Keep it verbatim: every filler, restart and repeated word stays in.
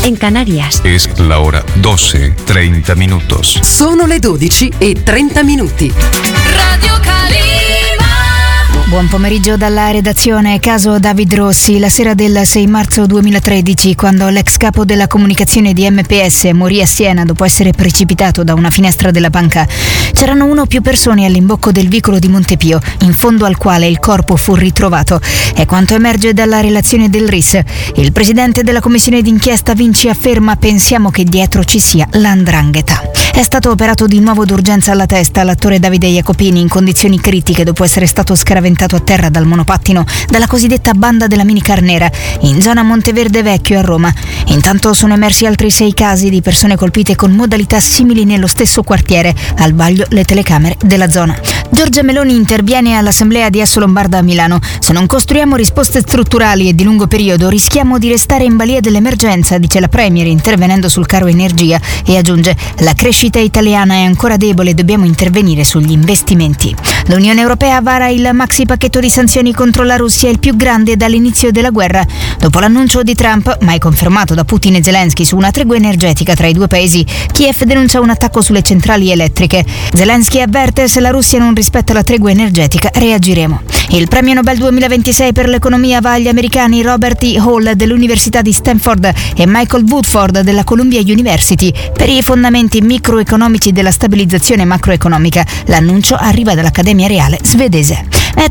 en Canarias. Es la hora doce, treinta minutos. Sono le dodici e trenta minuti. Radio Calima. Buon pomeriggio dalla redazione. Caso David Rossi. La sera del sei marzo duemilatredici, quando l'ex capo della comunicazione di M P S morì a Siena dopo essere precipitato da una finestra della banca, c'erano una o più persone all'imbocco del vicolo di Montepio, in fondo al quale il corpo fu ritrovato. È quanto emerge dalla relazione del R I S. Il presidente della commissione d'inchiesta Vinci afferma: pensiamo che dietro ci sia l'andrangheta. È stato operato di nuovo d'urgenza alla testa l'attore Davide Jacopini, in condizioni critiche dopo essere stato scaraventato a terra dal monopattino dalla cosiddetta banda della minicar nera in zona Monteverde Vecchio a Roma. Intanto sono emersi altri sei casi di persone colpite con modalità simili nello stesso quartiere, al vaglio le telecamere della zona. Giorgia Meloni interviene all'assemblea di Asso Lombarda a Milano. Se non costruiamo risposte strutturali e di lungo periodo rischiamo di restare in balia dell'emergenza, dice la Premier intervenendo sul caro energia, e aggiunge: la crescita italiana è ancora debole, dobbiamo intervenire sugli investimenti. L'Unione Europea vara il maxi pacchetto di sanzioni contro la Russia, il più grande dall'inizio della guerra. Dopo l'annuncio di Trump, mai confermato da Putin e Zelensky, su una tregua energetica tra i due paesi, Kiev denuncia un attacco sulle centrali elettriche. Zelensky avverte: se la Russia non rispetta la tregua energetica reagiremo. Il premio Nobel duemilaventisei per l'economia va agli americani Robert E. Hall dell'Università di Stanford e Michael Woodford della Columbia University per i fondamenti microeconomici della stabilizzazione macroeconomica. L'annuncio arriva dall'Accademia Reale svedese.